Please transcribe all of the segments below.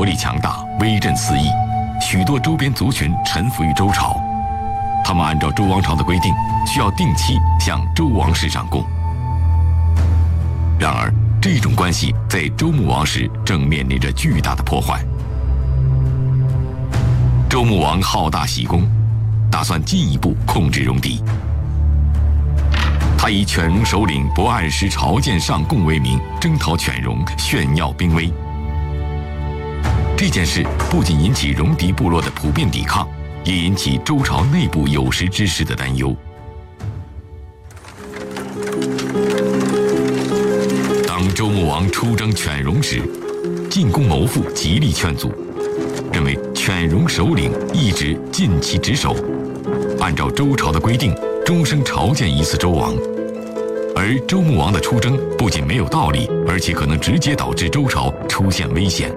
国力强大，威震四夷，许多周边族群臣服于周朝。他们按照周王朝的规定，需要定期向周王室上贡。然而，这种关系在周穆王时正面临着巨大的破坏。周穆王好大喜功，打算进一步控制戎狄。他以犬戎首领不按时朝见上贡为名，征讨犬戎，炫耀兵威。这件事不仅引起戎狄部落的普遍抵抗，也引起周朝内部有识之士的担忧。当周穆王出征犬戎时，晋公谋父极力劝阻，认为犬戎首领一直尽其职守，按照周朝的规定，终生朝见一次周王。而周穆王的出征不仅没有道理，而且可能直接导致周朝出现危险。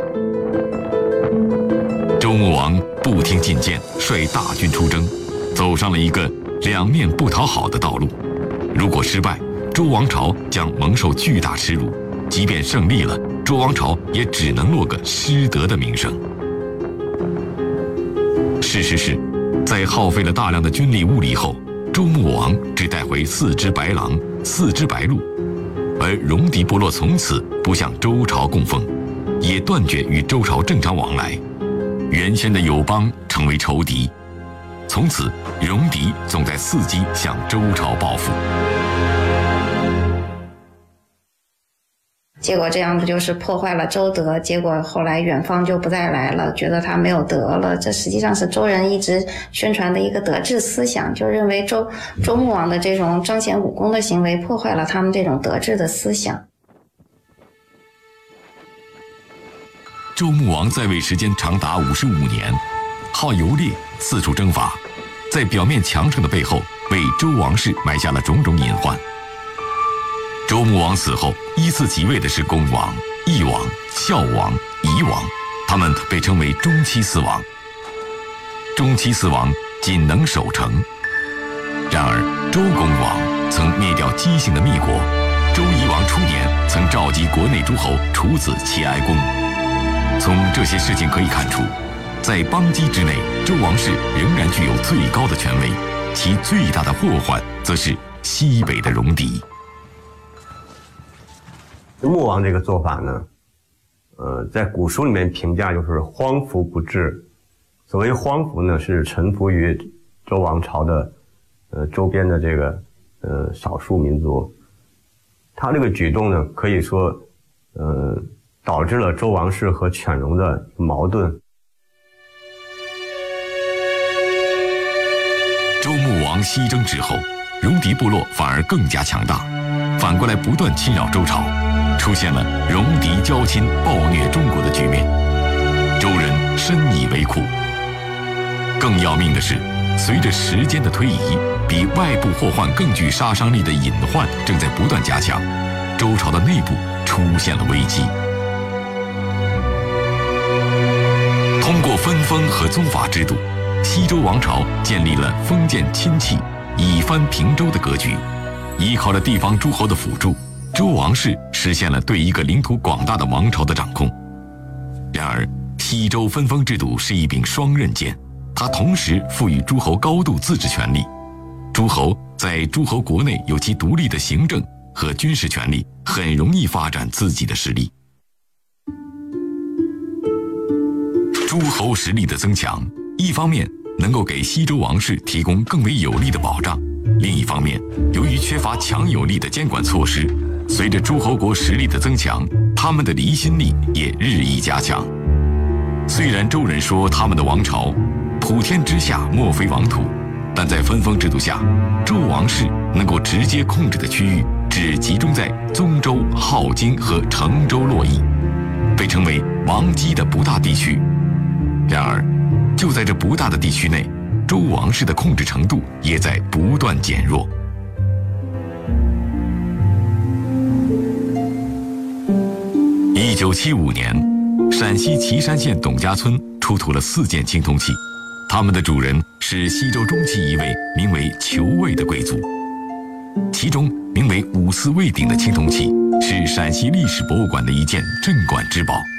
周穆王不听进谏，率大军出征，走上了一个两面不讨好的道路。如果失败，周王朝将蒙受巨大耻辱；即便胜利了，周王朝也只能落个失德的名声。事实是，在耗费了大量的军力物力后，周穆王只带回4只白狼、4只白鹿，而戎狄部落从此不向周朝供奉，也断绝与周朝正常往来。原先的友邦成为仇敌，从此戎狄总在伺机向周朝报复。 结果这样不就是破坏了周德，结果后来远方就不再来了，觉得他没有德了。这实际上是周人一直宣传的一个德治思想，就认为周穆王的这种彰显武功的行为破坏了他们这种德治的思想。 周穆王在位时间长达55年，好游猎，四处征伐，在表面强盛的背后，为周王室埋下了种种隐患。周穆王死后，依次即位的是公王、义王、孝王、夷王，他们被称为中期四王。中期四王仅能守城。然而，周公王曾灭掉姬姓的密国，周夷王初年曾召集国内诸侯处死齐哀公。从这些事情可以看出，在邦畿之内，周王室仍然具有最高的权威，其最大的祸患则是西北的戎狄。 穆王这个做法呢，在古书里面评价就是荒服不治。所谓荒服呢，是臣服于周王朝的周边的这个少数民族。他这个举动呢，可以说导致了周王室和犬戎的矛盾。 周穆王西征之后，戎狄部落反而更加强大，反过来不断侵扰周朝，出现了戎狄交侵、暴虐中国的局面。周人深以为苦。更要命的是，随着时间的推移，比外部祸患更具杀伤力的隐患正在不断加强，周朝的内部出现了危机。通过分封和宗法制度，西周王朝建立了封建亲戚、以藩平周的格局。依靠着地方诸侯的辅助，周王室实现了对一个领土广大的王朝的掌控。然而，西周分封制度是一柄双刃剑，它同时赋予诸侯高度自治权利。诸侯在诸侯国内有其独立的行政和军事权力，很容易发展自己的实力。诸侯实力的增强，一方面能够给西周王室提供更为有力的保障，另一方面，由于缺乏强有力的监管措施，随着诸侯国实力的增强，他们的离心力也日益加强。虽然周人说他们的王朝普天之下莫非王土，但在分封制度下，周王室能够直接控制的区域只集中在宗周、镐京和成周洛邑，被称为王畿的不大地区。然而，就在这不大的地区内，周王室的控制程度也在不断减弱。1975年，陕西岐山县董家村出土了4件青铜器，它们的主人是西周中期一位名为裘卫的贵族。其中名为五四卫鼎的青铜器是陕西历史博物馆的一件镇馆之宝。